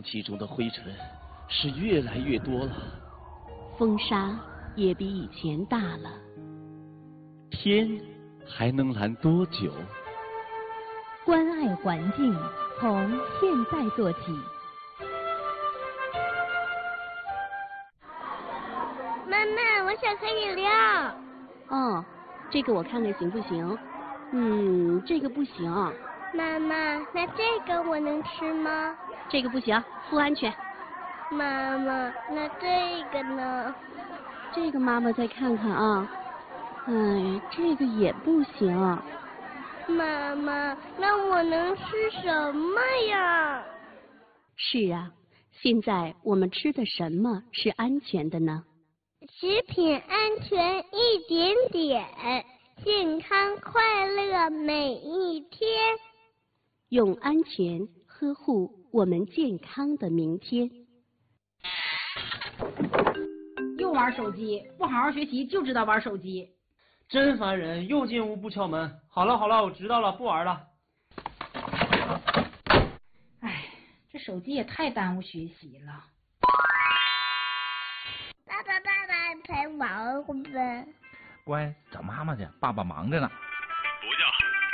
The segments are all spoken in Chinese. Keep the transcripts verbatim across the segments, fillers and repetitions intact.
气中的灰尘是越来越多了， 风沙也比以前大了。 天还能蓝多久？ 关爱环境，从现在做起。 妈妈，我想喝饮料。 哦，这个我看看行不行？嗯，这个不行。 妈妈，那这个我能吃吗？ 这个不行，不安全。 妈妈，那这个呢？ 这个妈妈再看看啊。哎，这个也不行。 妈妈，那我能吃什么呀？ 是啊，现在我们吃的什么是安全的呢？ 食品安全一点点，健康快乐每一天。 用安全呵护我们健康的明天。 又玩手机，不好好学习就知道玩手机， 真烦人！又进屋不敲门。好了好了，我知道了，不玩了。 哎，这手机也太耽误学习了。 爸爸爸爸陪玩会呗。 乖，找妈妈去，爸爸忙着呢。 不叫。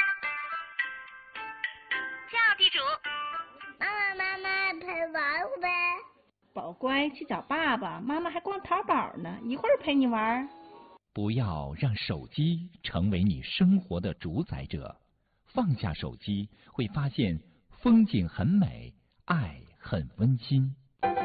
叫地主。妈妈妈妈陪玩会呗。 宝乖，去找爸爸，妈妈还逛淘宝呢，一会儿陪你玩。 不要让手机成为你生活的主宰者，放下手机，会发现风景很美，爱很温馨。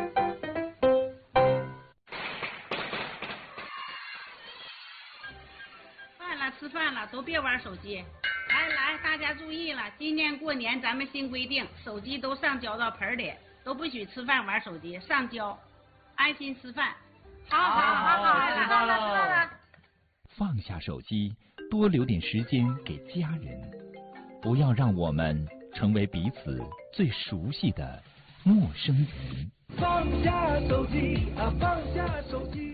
饭了，吃饭了，都别玩手机。来来，大家注意了，今年过年咱们新规定，手机都上交到盆里，都不许吃饭玩手机，上交，安心吃饭。好好好好， 知道了。 放下手机，多留点时间给家人，不要让我们成为彼此最熟悉的陌生人。 放下手机啊，放下手机。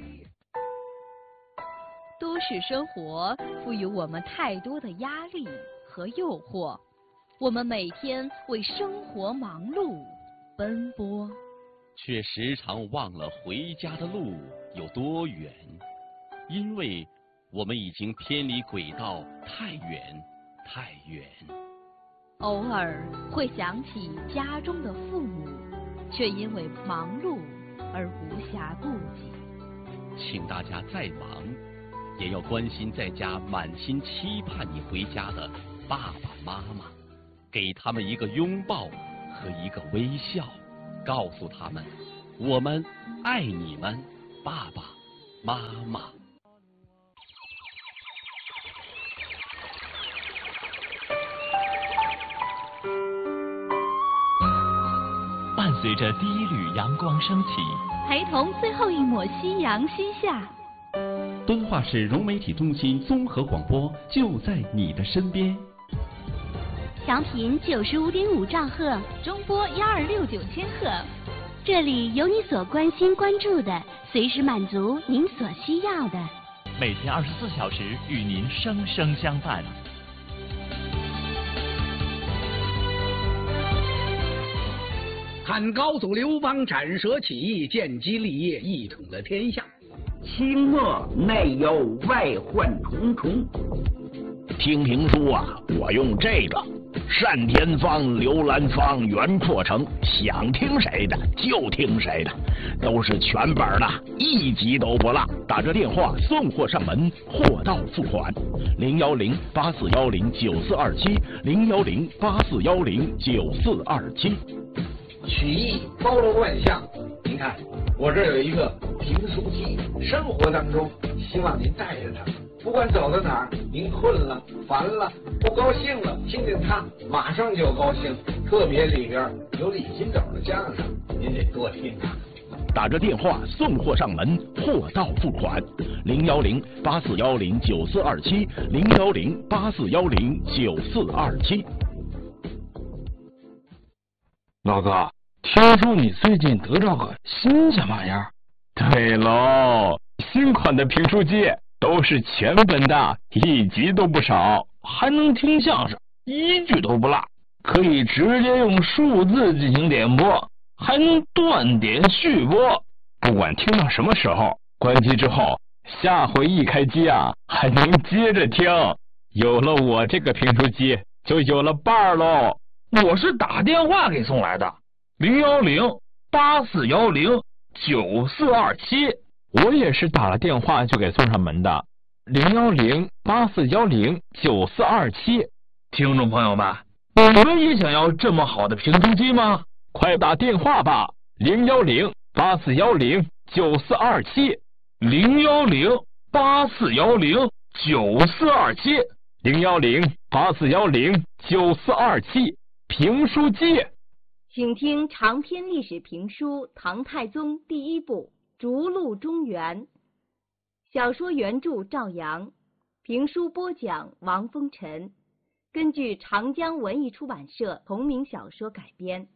都市生活赋予我们太多的压力和诱惑，我们每天为生活忙碌奔波， 却时常忘了回家的路有多远，因为我们已经偏离轨道太远太远。 偶尔会想起家中的父母，却因为忙碌而无暇顾及。 请大家再忙，也要关心在家满心期盼你回家的爸爸妈妈，给他们一个拥抱和一个微笑，告诉他们我们爱你们，爸爸妈妈。 伴随着第一缕阳光升起， 陪同最后一抹夕阳西下。 敦化市融媒体中心综合广播就在你的身边。 调频九十五点五兆赫， 中波幺二六九千赫。 这里有你所关心关注的，随时满足您所需要的。 每天二十四小时与您生生相伴。 汉高祖刘邦斩蛇起义，建基立业，一统了天下。 清末内忧外患重重。 听评书啊，我用这个单田芳、刘兰芳、袁阔成，想听谁的就听谁的，都是全本的，一集都不落。打这电话送货上门，货到付款。零幺零八四幺零九四二七，零幺零八四幺零九四二七。 曲艺包罗万象，您看我这有一个评书机，生活当中希望您带着它，不管走到哪儿，您困了、烦了、不高兴了，听见它马上就高兴。特别里边有李金斗的相声，您得多听啊。 打着电话送货上门，货到付款。零幺零八四幺零九四二七，零幺零八四幺零九四二七。 老哥，听说你最近得着个新鲜玩意儿？ 对喽，新款的评书机都是全本的，一集都不少， 还能听相声，一句都不落，可以直接用数字进行点播， 还能断点续播。不管听到什么时候，关机之后，下回一开机啊，还能接着听。有了我这个评书机，就有了伴儿喽。 我是打电话给送来的，零幺零八四幺零九四二七。 我也是打了电话就给送上门的，零幺零八四幺零九四二七。 听众朋友们，你们也想要这么好的评书机吗？ 快打电话吧，零幺零八四幺零九四二七， 零幺零八四幺零九四二七， 零幺零八四幺零九四二七。评书机， 请听长篇历史评书《唐太宗》第一部《逐鹿中原》，小说原著赵阳，评书播讲王风尘，根据长江文艺出版社同名小说改编。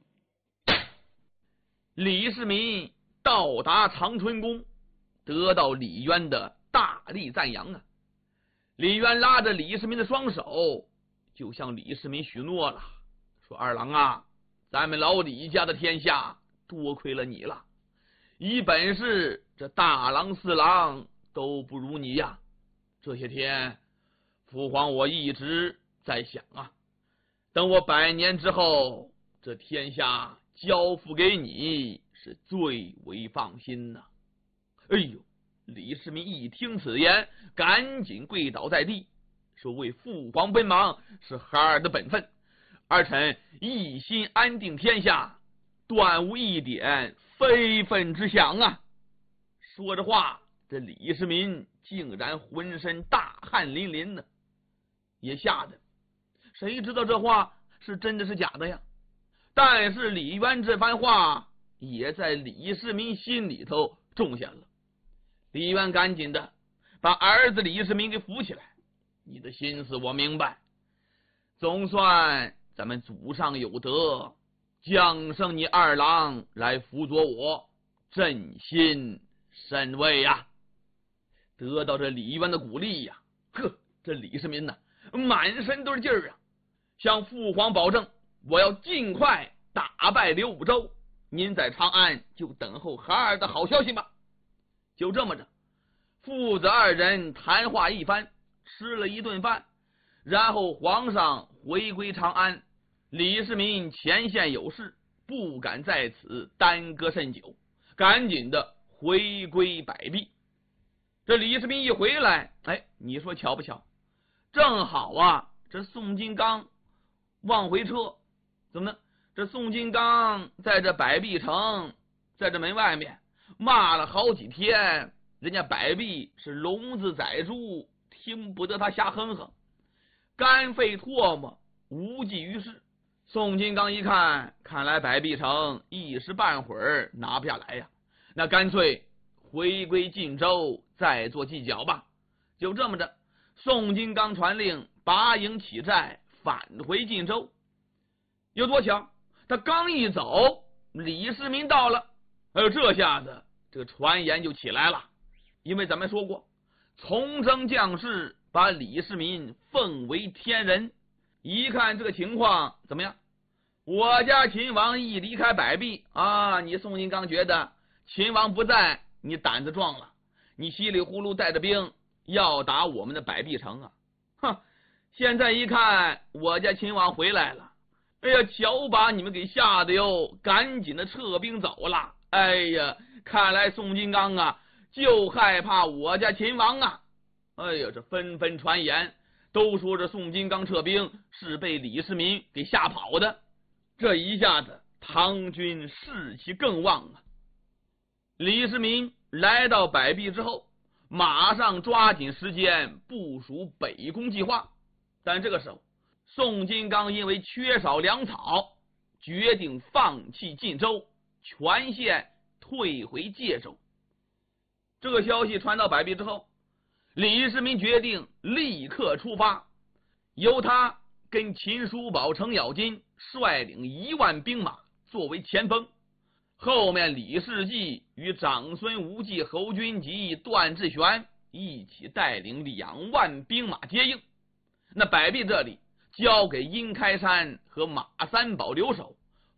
李世民到达长春宫，得到李渊的大力赞扬啊！李渊拉着李世民的双手，就向李世民许诺了，说：“二郎啊，咱们老李家的天下多亏了你了，以本事这大郎四郎都不如你呀！这些天，父皇我一直在想啊，等我百年之后，这天下交付给你是最为放心呐。”哎呦，李世民一听此言，赶紧跪倒在地，说：“为父皇奔忙是孩儿的本分，儿臣一心安定天下，断无一点非分之想啊！”说着话，这李世民竟然浑身大汗淋淋的，也吓得谁知道这话是真的是假的呀？但是李渊这番话也在李世民心里头种下了。李渊赶紧的把儿子李世民给扶起来：“你的心思我明白，总算咱们祖上有德，降生你二郎来辅佐我，朕心甚慰呀！”得到这李渊的鼓励呀，呵，这李世民呢，满身都是劲儿啊，向父皇保证，我要尽快打败刘武周，您在长安就等候孩儿的好消息吧。就这么着，父子二人谈话一番，吃了一顿饭，然后皇上回归长安。李世民前线有事，不敢在此耽搁甚久，赶紧的回归百壁。这李世民一回来，哎，你说巧不巧，正好啊，这宋金刚望回车，怎么呢？这宋金刚在这百壁城，在这门外面骂了好几天，人家百壁是聋子宰猪，听不得他瞎哼哼，肝肺唾沫无济于事。宋金刚一看，看来百壁城一时半会儿拿不下来呀，那干脆回归晋州再做计较吧。就这么着，宋金刚传令拔营起寨，返回晋州。有多巧，他刚一走，李世民到了。哎呦，这下子这个传言就起来了，因为咱们说过，从征将士把李世民奉为天人。一看这个情况怎么样，我家秦王一离开百壁啊，你宋金刚觉得秦王不在，你胆子壮了，你稀里呼噜带着兵要打我们的百壁城啊！哼，现在一看我家秦王回来了，哎呀，瞧把你们给吓得哟，赶紧的撤兵走了。哎呀，看来宋金刚啊就害怕我家秦王啊！哎呀，这纷纷传言都说这宋金刚撤兵是被李世民给吓跑的。这一下子唐军士气更旺啊！李世民来到百壁之后，马上抓紧时间部署北攻计划。但这个时候，宋金刚因为缺少粮草，决定放弃晋州，全线退回界州。这个消息传到百壁之后，李世民决定立刻出发，由他跟秦叔宝、程咬金率领一万兵马作为前锋，后面李世继与长孙无忌、侯君集、段志玄一起带领两万兵马接应。那百壁这里交给殷开山和马三宝留守，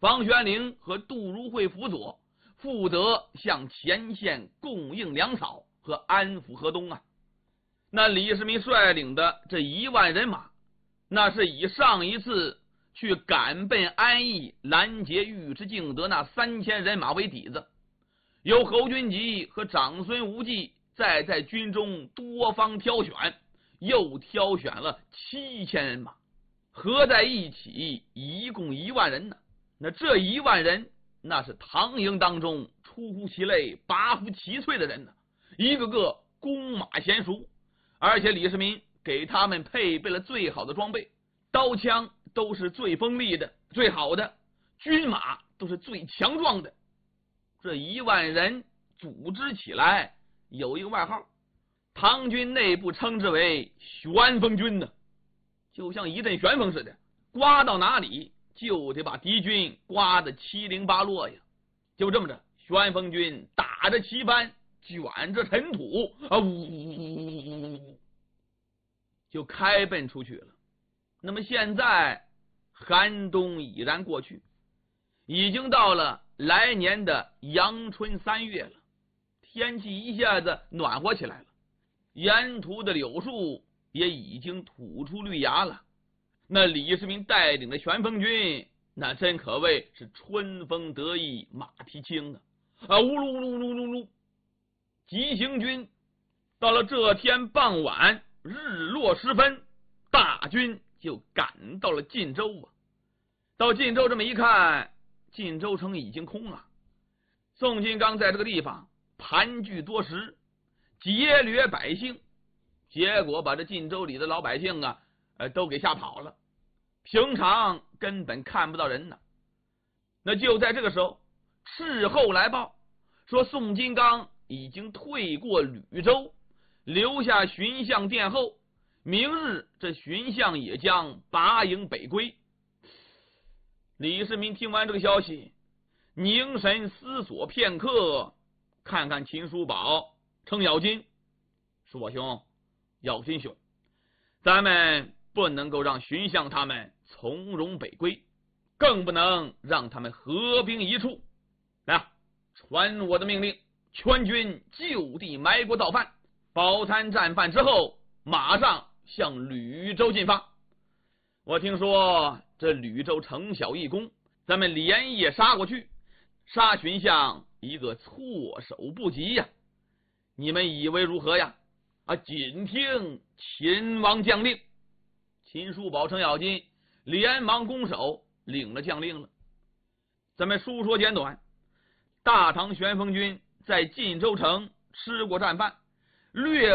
房玄龄和杜如晦辅佐，负责向前线供应粮草和安抚河东啊。那李世民率领的这一万人马，那是以上一次去赶奔安邑、拦截尉迟敬德那三千人马为底子，由侯君集和长孙无忌再在军中多方挑选，又挑选了七千人马，合在一起一共一万人呢。那这一万人，那是唐营当中出乎其类、拔乎其萃的人呢，一个个弓马娴熟，而且李世民给他们配备了最好的装备，刀枪都是最锋利的、最好的，军马都是最强壮的。这一万人组织起来有一个外号，唐军内部称之为旋风军呢，就像一阵旋风似的，刮到哪里就得把敌军刮得七零八落呀。就这么着，旋风军打着旗帆，卷着尘土啊，呜呜呜呜，就开奔出去了。那么现在寒冬已然过去，已经到了来年的阳春三月了，天气一下子暖和起来了，沿途的柳树也已经吐出绿芽了。那李世民带领的旋风军，那真可谓是春风得意马蹄轻啊！啊，呜噜噜噜噜噜！急行军到了这天傍晚日落时分，大军就赶到了晋州啊。到晋州这么一看，晋州城已经空了。宋金刚在这个地方盘踞多时，劫掠百姓，结果把这晋州里的老百姓啊，呃，都给吓跑了。平常根本看不到人呢。那就在这个时候，事后来报说宋金刚已经退过吕州，留下巡相殿后，明日这巡相也将拔营北归。李世民听完这个消息，凝神思索片刻，看看秦叔宝、程咬金，说：“我兄，咬金兄，咱们不能够让巡相他们从容北归，更不能让他们合兵一处。来啊，传我的命令，全军就地埋锅造饭，饱餐战饭之后，马上向吕州进发。我听说这吕州城小易攻，咱们连夜杀过去，杀巡相一个措手不及呀！你们以为如何呀？啊，谨听秦王将令。”秦叔宝、程咬金连忙拱手领了将令了。咱们书说简短，大唐旋风军在晋州城吃过战饭，略